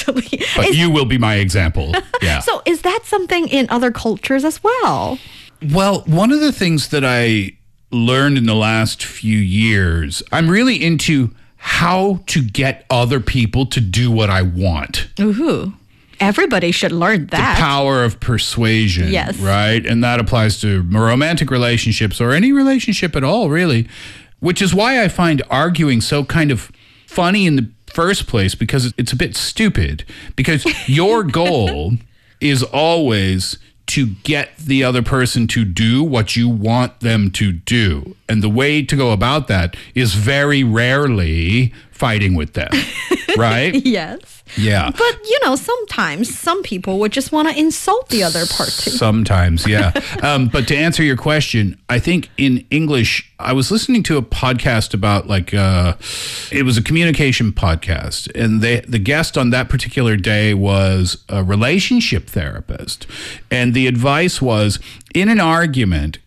actually. But you will be my example. Yeah. So is that something in other cultures as well? Well, one of the things that I learned in the last few years, I'm really into how to get other people to do what I want. Ooh. Everybody should learn that. The power of persuasion. Yes. Right? And that applies to romantic relationships or any relationship at all, really. Which is why I find arguing so kind of funny in the first place, because it's a bit stupid. Because your goal is always to get the other person to do what you want them to do. And the way to go about that is very rarely fighting with them, right? Yes. Yeah. But, sometimes some people would just want to insult the other party. Sometimes, yeah. But to answer your question, I think in English, I was listening to a podcast about it was a communication podcast. And the guest on that particular day was a relationship therapist. And the advice was, in an argument,